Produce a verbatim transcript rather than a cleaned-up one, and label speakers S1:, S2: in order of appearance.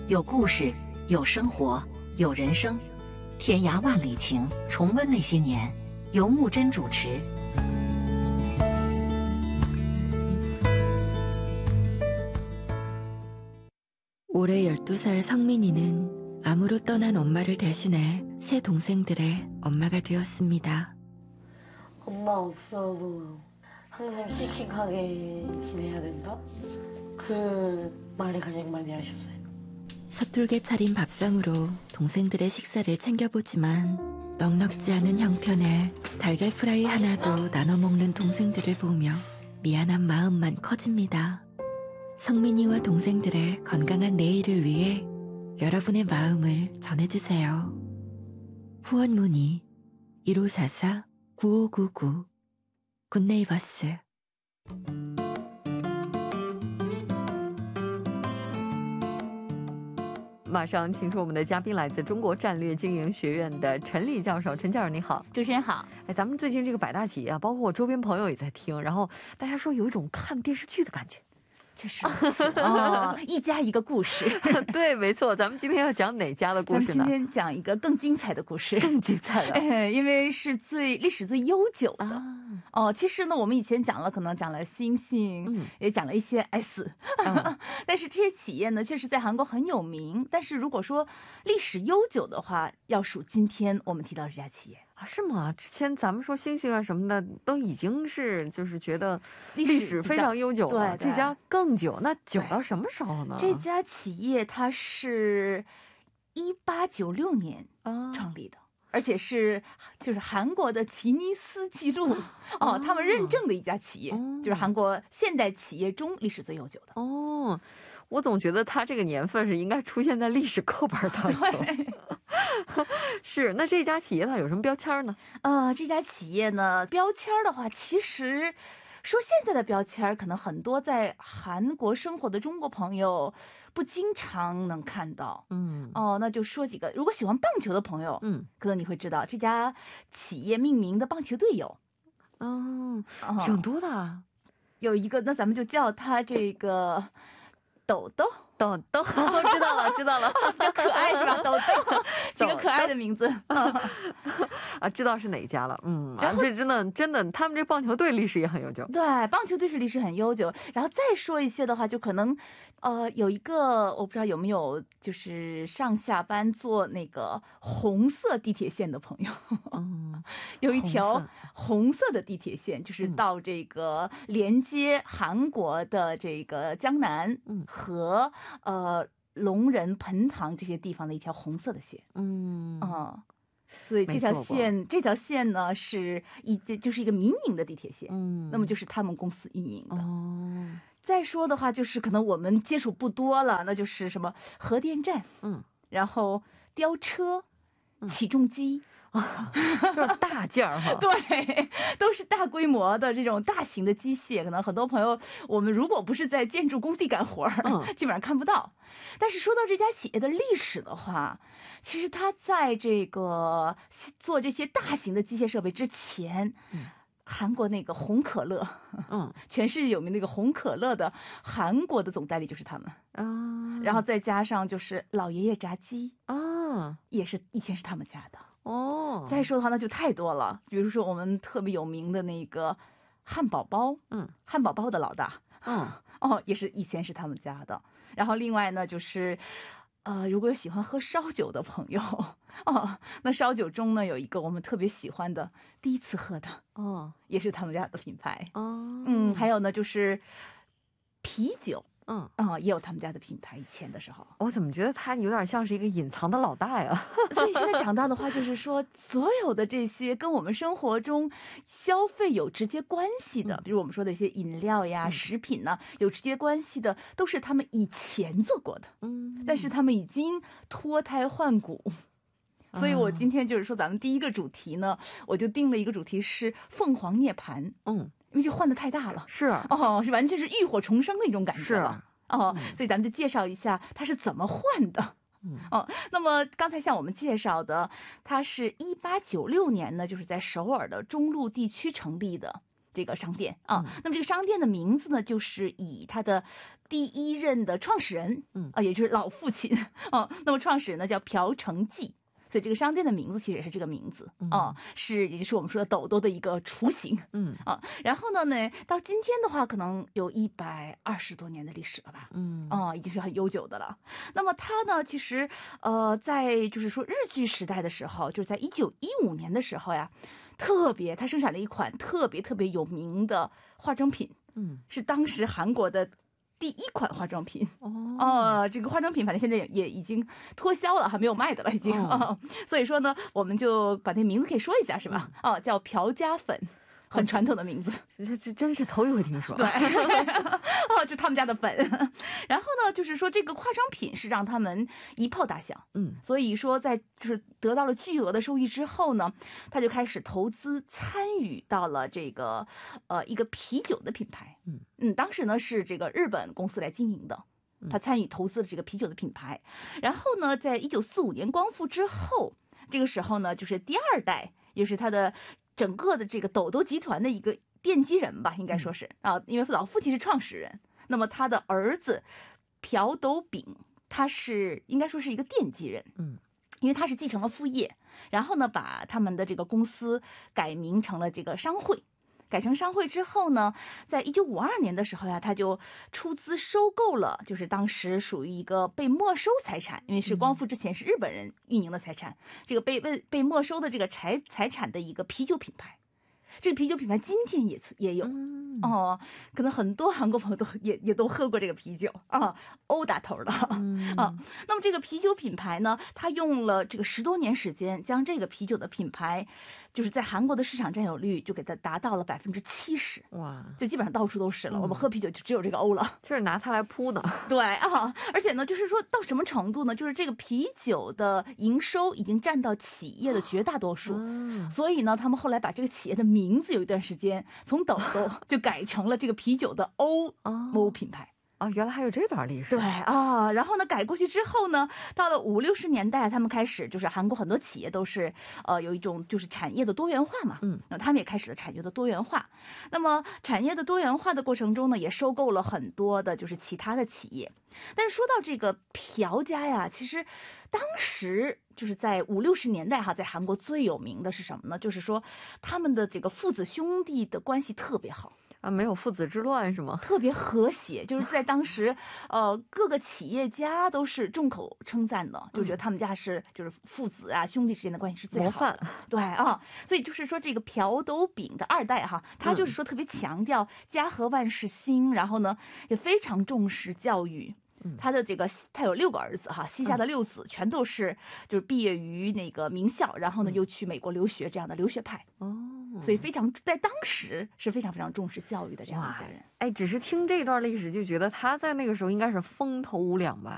S1: 有故事，有生活，有人生。天涯万里情，重温那些年。由木真主持。
S2: 올해 열두 살 성민이는 암으로 떠난 엄마를 대신해 새 동생들의 엄마가 되었습니다.
S3: 엄마 없어도 항상 씩씩하게 지내야 된다? 그 말이 가장 많이 하셨어요.
S2: 서툴게 차린 밥상으로 동생들의 식사를 챙겨보지만 넉넉지 않은 형편에 달걀 프라이 하나도 나눠 먹는 동생들을 보며 미안한 마음만 커집니다. 성민이와 동생들의 건강한 내일을 위해 여러분의 마음을 전해주세요. 후원 문의 일오사사 구오구구 굿네이버스.
S4: 马上请出我们的嘉宾，来自中国战略经营学院的陈丽教授。陈教授你好。
S5: 主持人好。
S4: 哎，咱们最近这个百大企业啊，包括我周边朋友也在听，然后大家说有一种看电视剧的感觉。
S5: 就是哦，一家一个故事。
S4: 对，没错。咱们今天要讲哪家的故事呢？
S5: 咱们今天讲一个更精彩的故事，
S4: 更精彩的，
S5: 哎，因为是最历史最悠久的。啊、哦，其实呢，我们以前讲了，可能讲了星星，嗯、也讲了一些 S，、嗯、但是这些企业呢，确实在韩国很有名。但是如果说历史悠久的话，要数今天我们提到这家企业。
S4: 啊，是吗？之前咱们说星星啊什么的，都已经是就是觉得历史非常悠久了。这家更久，那久到什么时候呢？
S5: 这家企业它是一八九六年创立的，而且是就是韩国的吉尼斯纪录哦，他们认证的一家企业，就是韩国现代企业中历史最悠久的。
S4: 哦，我总觉得它这个年份是应该出现在历史课本当中。 是，那这家企业它有什么标签呢？
S5: 呃，这家企业呢，标签的话，其实说现在的标签，可能很多在韩国生活的中国朋友不经常能看到。嗯，哦，那就说几个，如果喜欢棒球的朋友，嗯，可能你会知道这家企业命名的棒球队有，
S4: 嗯，挺多的啊。
S5: 有一个，那咱们就叫他这个豆豆。
S4: 豆豆，知道了，知道了，
S5: 比较可爱是吧？豆豆，几个可爱的名字
S4: 啊，知道是哪家了。嗯，然后这真的真的，他们这棒球队历史也很悠久。
S5: 对，棒球队是历史很悠久。然后再说一些的话，就可能，呃，有一个我不知道有没有，就是上下班坐那个红色地铁线的朋友。嗯，有一条红色的地铁线，就是到这个连接韩国的这个江南和 呃，龙仁、盆塘这些地方的一条红色的线，嗯啊，所以这条线，这条线呢是一就是一个民营的地铁线，嗯，那么就是他们公司运营的。哦，再说的话，就是可能我们接触不多了，那就是什么核电站，嗯，然后吊车、起重机。
S4: 啊，都是大件儿哈，
S5: 对，都是大规模的这种大型的机械，可能很多朋友我们如果不是在建筑工地干活儿，嗯、基本上看不到。但是说到这家企业的历史的话，其实它在这个做这些大型的机械设备之前，嗯、韩国那个红可乐，嗯，全世界有名那个红可乐的韩国的总代理就是他们啊，哦、然后再加上就是老爷爷炸鸡啊，哦、也是以前是他们家的。 哦，再说的话那就太多了，比如说我们特别有名的那个汉堡包，嗯，汉堡包的老大，嗯，哦，也是以前是他们家的。然后另外呢，就是，呃，如果有喜欢喝烧酒的朋友，哦，那烧酒中呢有一个我们特别喜欢的，第一次喝的，哦，也是他们家的品牌，哦，嗯，还有呢就是啤酒。 嗯啊、哦，也有他们家的品牌。以前的时候，
S4: 我怎么觉得他有点像是一个隐藏的老大呀？
S5: 所以现在讲到的话，就是说，所有的这些跟我们生活中消费有直接关系的，嗯、比如我们说的一些饮料呀、嗯、食品呢，有直接关系的，都是他们以前做过的。嗯，但是他们已经脱胎换骨。 所以我今天就是说，咱们第一个主题呢，我就定了一个主题是凤凰涅槃。嗯，因为这换的太大了，是哦，是完全是浴火重生的一种感觉了。哦，所以咱们就介绍一下它是怎么换的。嗯，哦，那么刚才像我们介绍的，它是一八九六年呢，就是在首尔的中路地区成立的。 这个商店啊。那么这个商店的名字呢，就是以他的第一任的创始人，嗯啊，也就是老父亲啊。那么创始人呢叫朴成纪。所以这个商店的名字其实也是这个名字啊、嗯，是也就是我们说的抖抖的一个雏形，嗯啊，然后呢呢，到今天的话，可能有一百二十多年的历史了吧，嗯啊，已经是很悠久的了。那么它呢，其实呃，在就是说日据时代的时候，就是在一九一五年的时候呀，特别它生产了一款特别特别有名的化妆品，嗯，是当时韩国的第一款化妆品哦、呃，这个化妆品反正现在也也已经脱销了，还没有卖的了已经、哦呃、所以说呢，我们就把那名字可以说一下是吧？哦、嗯呃，叫朴家粉。很传统的名字，
S4: 这这真是头一回听说。
S5: 对，哦，就他们家的粉。然后呢，就是说这个化妆品是让他们一炮打响，嗯，所以说在就是得到了巨额的收益之后呢，他就开始投资参与到了这个呃一个啤酒的品牌，嗯嗯，当时呢是这个日本公司来经营的。他参与投资了这个啤酒的品牌，然后呢，在一九四五年光复之后，这个时候呢，就是第二代，就是他的。整个的这个抖抖集团的一个奠基人吧，应该说是啊，因为老父亲是创始人，那么他的儿子朴斗炳，他是应该说是一个奠基人，嗯，因为他是继承了父业，然后呢，把他们的这个公司改名成了这个商会。改成商会之后呢，在一九五二年的时候呀，他就出资收购了，就是当时属于一个被没收财产，因为是光复之前是日本人运营的财产，嗯、这个被被被没收的这个财财产的一个啤酒品牌。这个啤酒品牌今天也也有、嗯、哦，可能很多韩国朋友都也也都喝过这个啤酒啊，欧打头的、嗯、啊。那么这个啤酒品牌呢，它用了这个十多年时间，将这个啤酒的品牌，就是在韩国的市场占有率就给它达到了百分之七十，哇，就基本上到处都是了。嗯、我们喝啤酒就只有这个欧了，
S4: 就是拿它来铺的。
S5: 对啊，而且呢，就是说到什么程度呢？就是这个啤酒的营收已经占到企业的绝大多数，嗯、所以呢，他们后来把这个企业的名名字有一段时间从抖抖就改成了这个啤酒的欧欧品牌。
S4: 哦，原来还有这段历史。
S5: 对啊，然后呢，改过去之后呢，到了五六十年代，他们开始就是韩国很多企业都是呃有一种就是产业的多元化嘛，嗯，那他们也开始了产业的多元化。那么产业的多元化的过程中呢，也收购了很多的就是其他的企业。但是说到这个朴家呀，其实当时就是在五六十年代哈，在韩国最有名的是什么呢？就是说他们的这个父子兄弟的关系特别好。
S4: 啊，没有父子之乱是吗？
S5: 特别和谐，就是在当时，呃，各个企业家都是众口称赞的，就觉得他们家是就是父子啊兄弟之间的关系是最好的。对啊，所以就是说这个朴斗炳的二代哈，他就是说特别强调家和万事兴，然后呢也非常重视教育。他的这个他有六个儿子哈，膝下的六子全都是就是毕业于那个名校，然后呢又去美国留学这样的留学派哦，所以非常在当时是非常非常重视教育的这样一家人。
S4: 哎，只是听这段历史就觉得他在那个时候应该是风头无两吧。